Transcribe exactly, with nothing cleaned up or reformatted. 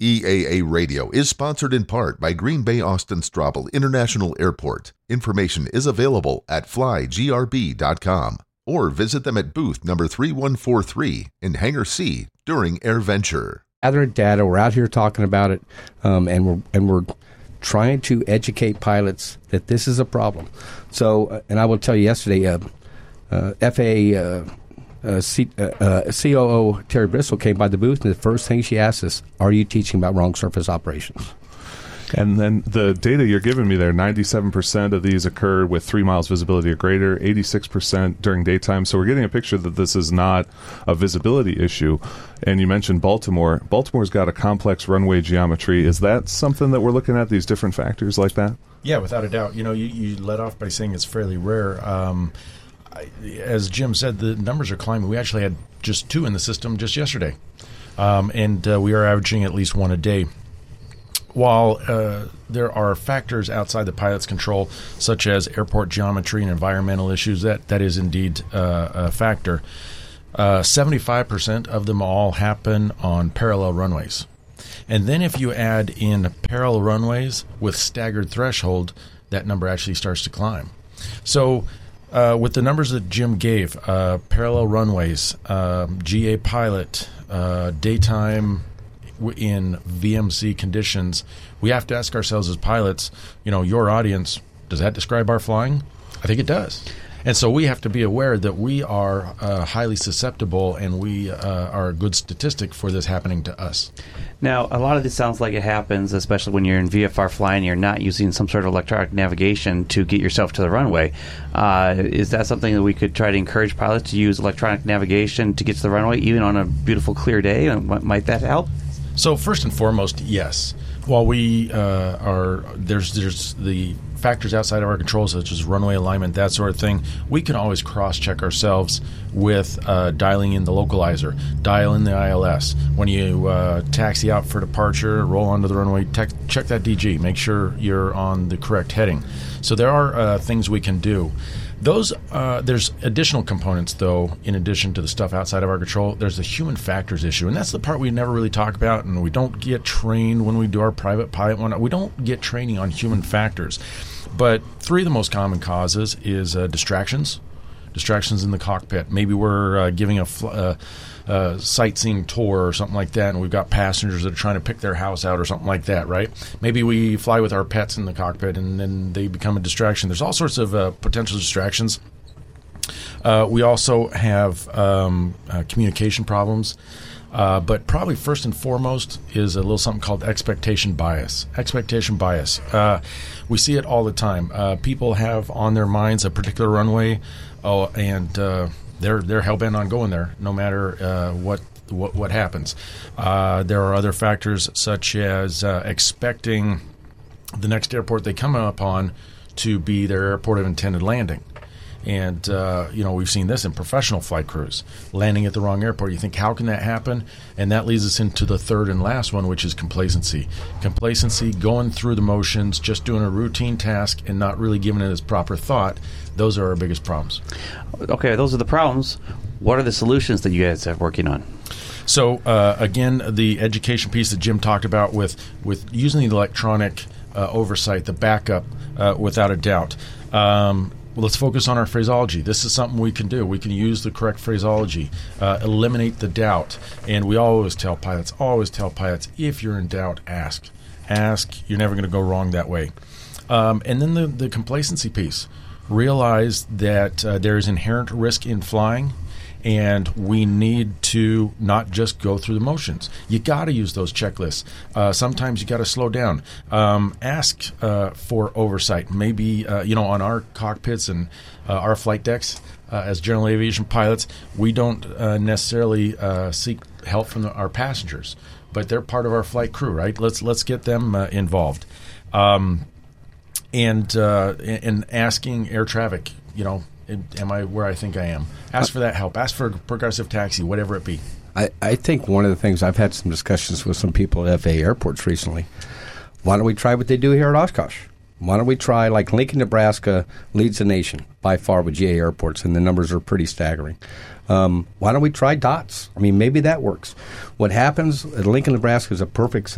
E A A Radio is sponsored in part by Green Bay Austin Straubel International Airport. Information is available at fly g r b dot com or visit them at booth number three one four three in Hangar C during AirVenture. Gathering data, we're out here talking about it, um, and we're and we're trying to educate pilots that this is a problem. So, uh, and I will tell you, yesterday, uh, uh, F A A uh, uh, C, uh, uh, C O O Terry Bristol came by the booth, and the first thing she asked us, "Are you teaching about wrong surface operations?" And then the data you're giving me there, ninety-seven percent of these occur with three miles visibility or greater, eighty-six percent during daytime. So we're getting a picture that this is not a visibility issue. And you mentioned Baltimore. Baltimore's got a complex runway geometry. Is that something that we're looking at, these different factors like that? Yeah, without a doubt. You know, you, you led off by saying it's fairly rare. Um, I, as Jim said, the numbers are climbing. We actually had just two in the system just yesterday. Um, and uh, we are averaging at least one a day. While uh, there are factors outside the pilot's control, such as airport geometry and environmental issues, that, that is indeed uh, a factor. Uh, seventy-five percent of them all happen on parallel runways. And then if you add in parallel runways with staggered threshold, that number actually starts to climb. So uh, with the numbers that Jim gave, uh, parallel runways, uh, G A pilot, uh, daytime in V M C conditions, we have to ask ourselves as pilots, you know, your audience, does that describe our flying? I think it does. And so we have to be aware that we are uh, highly susceptible, and we uh, are a good statistic for this happening to us. Now, a lot of this sounds like it happens, especially when you're in V F R flying, you're not using some sort of electronic navigation to get yourself to the runway. Uh, is that something that we could try to encourage pilots to use electronic navigation to get to the runway, even on a beautiful, clear day? And might that help? So first and foremost, yes. While we uh, are there's there's the factors outside of our control, such as runway alignment, that sort of thing, we can always cross-check ourselves with uh, dialing in the localizer, dial in the I L S. When you uh, taxi out for departure, roll onto the runway, tech, check that D G, make sure you're on the correct heading. So there are uh, things we can do. Those uh, there's additional components, though, in addition to the stuff outside of our control. There's the human factors issue, and that's the part we never really talk about, and we don't get trained when we do our private pilot one. We don't get training on human factors. But three of the most common causes is uh, distractions, distractions in the cockpit. Maybe we're uh, giving a fl- uh, uh, sightseeing tour or something like that, and we've got passengers that are trying to pick their house out or something like that, right? Maybe we fly with our pets in the cockpit, and then they become a distraction. There's all sorts of uh, potential distractions. Uh, we also have um, uh, communication problems. Uh, but probably first and foremost is a little something called expectation bias. Expectation bias. Uh, we see it all the time. Uh, people have on their minds a particular runway, oh, and uh, they're they're hell bent on going there, no matter uh, what, what what happens. Uh, there are other factors such as uh, expecting the next airport they come upon to be their airport of intended landing. And, uh, you know, we've seen this in professional flight crews, landing at the wrong airport. You think, how can that happen? And that leads us into the third and last one, which is complacency. Complacency, going through the motions, just doing a routine task and not really giving it its proper thought. Those are our biggest problems. Okay, those are the problems. What are the solutions that you guys are working on? So, uh, again, the education piece that Jim talked about with, with using the electronic uh, oversight, the backup, uh, without a doubt. Um Well, let's focus on our phraseology. This is something we can do. We can use the correct phraseology, uh, eliminate the doubt. And we always tell pilots, always tell pilots, if you're in doubt, ask. Ask. You're never going to go wrong that way. Um, and then the, the complacency piece. Realize that uh, there is inherent risk in flying, and we need to not just go through the motions. You got to use those checklists. Uh, sometimes you got to slow down. Um, ask uh, for oversight. Maybe uh, you know, on our cockpits and uh, our flight decks, uh, as general aviation pilots, we don't uh, necessarily uh, seek help from the, our passengers, but they're part of our flight crew, right? Let's let's get them uh, involved. Um, and uh, and asking air traffic, you know. Am I where I think I am? Ask for that help. Ask for progressive taxi, whatever it be. I, I think one of the things, I've had some discussions with some people at F A A airports recently. Why don't we try what they do here at Oshkosh? Why don't we try, like Lincoln, Nebraska leads the nation by far with G A airports, and the numbers are pretty staggering. Um, why don't we try dots? I mean, maybe that works. What happens at Lincoln, Nebraska is a perfect